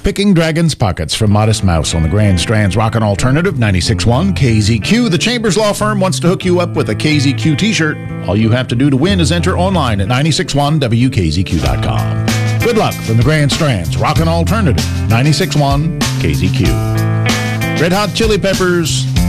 Picking Dragon's Pockets from Modest Mouse on the Grand Strand's Rockin' Alternative 96.1 KZQ. The Chambers Law Firm wants to hook you up with a KZQ t-shirt. All you have to do to win is enter online at 961wkzq.com. Good luck from the Grand Strand's Rockin' Alternative 96.1 KZQ. Red Hot Chili Peppers.